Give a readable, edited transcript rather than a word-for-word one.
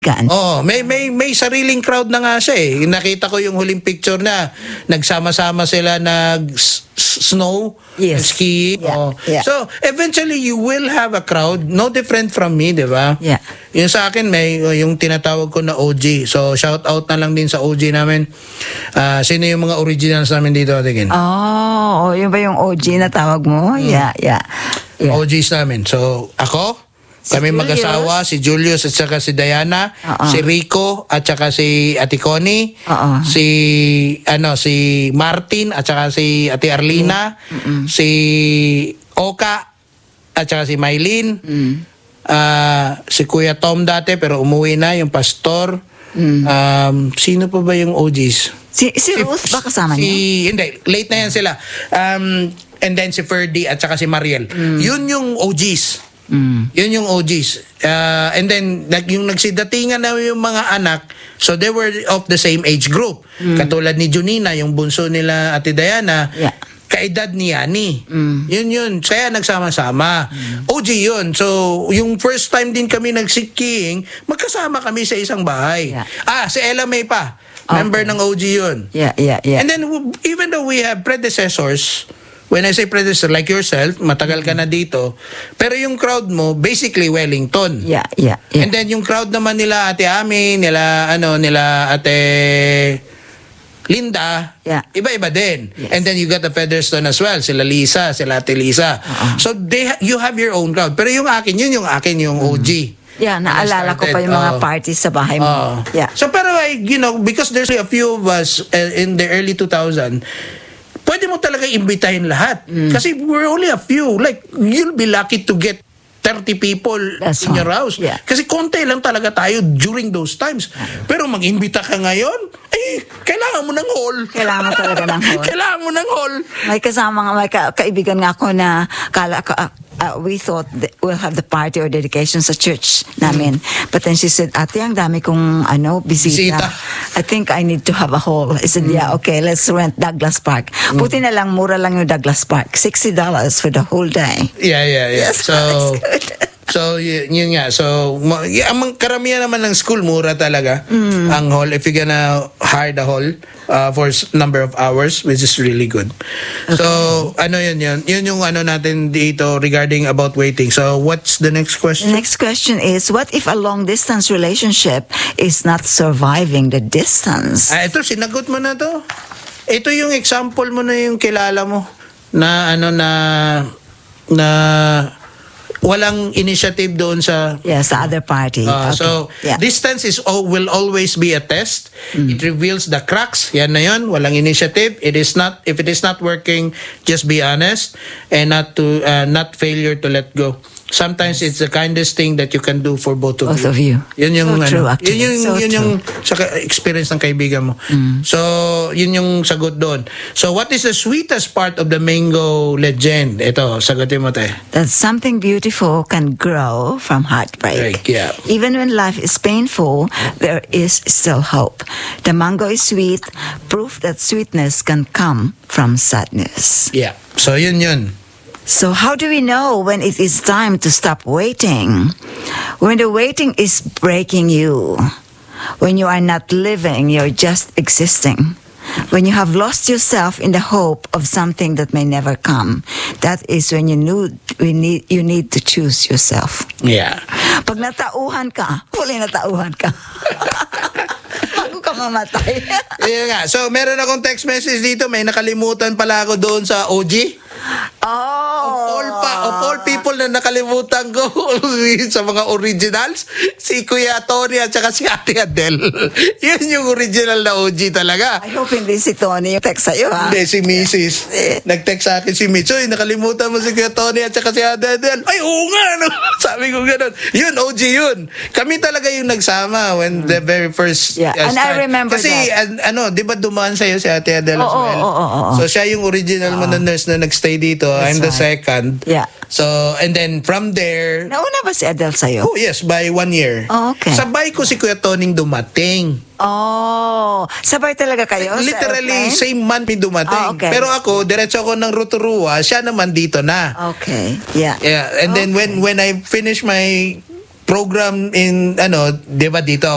Oh, may sariling crowd na nga siya eh. Nakita ko yung huling picture na nagsama-sama sila snow, Yes. skiing. Yeah, Oh. yeah. So, eventually you will have a crowd no different from me, 'di ba? Yeah. Yung sa akin may yung tinatawag ko na OG. So, shout out na lang din sa OG namin. Sino yung mga originals namin dito, Atigin? Oh, yun ba yung OG na tawag mo? Yeah. OGs namin. So, ako, kami Julius. mag-asawa, si Julius at saka si Diana, si Rico at saka si Ate Connie, si Martin at saka si Ate Arlina, si Oka at saka si Mylene, si Kuya Tom dati pero umuwi na, yung pastor. Sino pa ba yung OGs? Si Ruth ba kasama niya? Hindi, late na yan sila. And then si Ferdy at saka si Mariel. Yun yung OGs. Yun yung OGs. And then, yung nagsidatingan na yung mga anak, so they were of the same age group. Katulad ni Junina, yung bunso nila Ate Diana, kaedad ni Yani. Yun. Kaya nagsama-sama. OG yun. So, yung first time din kami nagsiking, magkasama kami sa isang bahay. Si Ella May pa. Member ng OG yun. Yeah. And then, even though we have predecessors, when I say predecessor, like yourself, matagal ka na dito, pero yung crowd mo, basically Wellington. Yeah. And then yung crowd naman nila Ate Ami, nila Ate Linda, iba-iba din. Yes. And then you got the Featherstone as well, sila Lisa, sila Ate Lisa. So you have your own crowd. Pero yung akin, yung OG. Yeah, naalala ko pa yung mga parties sa bahay mo. So pero because there's a few of us in the early 2000, pwede mo talaga imbitahin lahat. Kasi we're only a few. Like, you'll be lucky to get 30 people in your house. Yeah. Kasi konti lang talaga tayo during those times. Pero mag-imbita ka ngayon, kailangan mo ng hall. Kailangan mo talaga ng hall. Kailangan mo ng hall. May kasama may kaibigan nga ako na we thought we'll have the party or dedication sa church namin. But then she said, Ate, ang dami kong bisita. I think I need to have a hall. I said, yeah, okay, let's rent Douglas Park. Buti na lang, mura lang yung Douglas Park. $60 for the whole day. Yeah. Yes, So, so yun nga. So, ang karamihan naman ng school, mura talaga ang hall. If you're gonna hire the hall for number of hours, which is really good. Okay. So, yun yung natin dito regarding about waiting. So, what's the next question? The next question is, what if a long-distance relationship is not surviving the distance? Ito, sinagot mo na to. Ito yung example mo na yung kilala mo na na walang initiative doon sa sa other party. Okay. So distance will always be a test. It reveals the cracks. Yan na yun. Walang initiative. If it is not working, just be honest and not failure to let go. Sometimes it's the kindest thing that you can do for both of you. Yun yung true, actually. yun yung sa experience ng kaibigan mo. So yun yung sagot doon. So what is the sweetest part of the mango legend? Ito, sagutin mo tayo. That something beautiful can grow from heartbreak. Yeah. Even when life is painful, there is still hope. The mango is sweet, proof that sweetness can come from sadness. Yeah. So yun. So how do we know when it is time to stop waiting? When the waiting is breaking you. When you are not living, you're just existing. When you have lost yourself in the hope of something that may never come. That is when you need to choose yourself. Yeah. Pag natauhan ka, natauhan ka. Bago ka mamatay. Yun nga. So meron akong text message dito. May nakalimutan pala ako doon sa OG. Of all people na nakalimutan ko sa mga originals, si Kuya Tony at saka si Ate Adele. Yun yung original na OG talaga. I hope hindi si Tony yung text sa'yo, ha? Hindi, si Mrs. Nag-text sa akin si Mitch, nakalimutan mo si Kuya Tony at saka si Ate Adele. Ay, oo nga, no? Sabi ko gano'n. Yun, OG yun. Kami talaga yung nagsama when the very first and I remember kasi, that. di ba dumaan sa'yo si Ate Adele as well? Oo. So, siya yung original mo na nurse na nagstay dito. I'm the second. Yeah. So, and then from there... Nauna ba si Adele sa'yo? Oh, yes, by 1 year. Oh, okay. Sabay ko si Kuya Toning dumating. Sabay talaga kayo? Literally, same month may dumating. Okay. Pero ako, diretso ako ng Rotorua, siya naman dito na. Okay. Yeah. And then when I finish my program in, di ba dito,